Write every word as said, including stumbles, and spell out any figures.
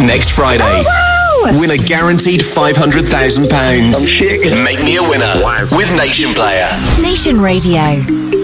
Next Friday. Oh, wow. Win a guaranteed five hundred thousand pounds. I'm shaking. Make me a winner with Nation Player. Nation Radio.